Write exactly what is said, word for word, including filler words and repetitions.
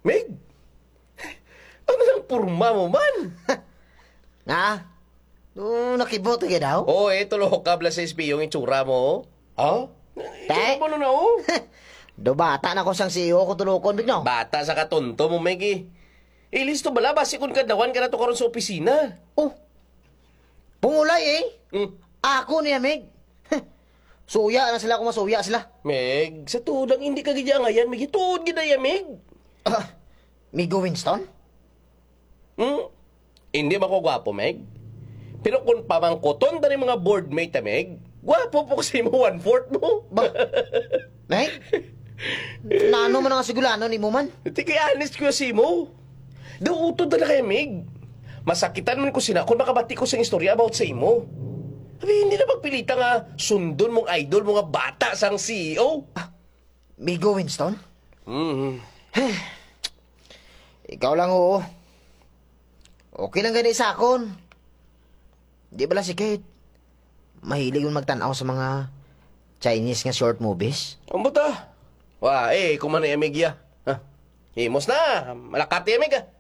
Meg, ano lang porma mo man? Nga? Nung nakiboto ka daw? Oo, eh, tulo kabla sa S P yung itsura mo. Ha? Te? Ano na, oh? Do bata na ko sang C E O ko tulukon, bigno. Bata sa katonto mo, Meg, eh. Eh, listo bala, basi kung kadawan ka na to karon sa opisina. Oh, pungulay eh. Hmm. Ako niya, Meg. Suya na sila kung masuya sila. Meg, sa tudang hindi ka gidya ngayon, Meg, ituod gida ya, Meg. Ah, Migo Winston? Hmm? Hindi ba ko gwapo, Meg? Pero kung pamangkoton ta ni mga boardmate, ah, Meg, gwapo po kasi mo one-fourth mo. Ba? Meg? Nano man nga sigulano ni mo man? Tiki honest ko si mo. Dautod na kaya, Meg. Masakitan man ko sina kung makabati ko sa istorya about sa imo. Abi, hindi na magpilita nga sundon mong idol mga bata sang C E O. Migo Winston? Mm. Ikaw lang oo. Okay lang gani sa akon. Di ba lang si Kate? Mahilig yung magtanaw sa mga Chinese nga short movies. Ang buta. Wah, eh, kumana yung Meg ya. Ha? Himos na. Malakati yung Meg, ah.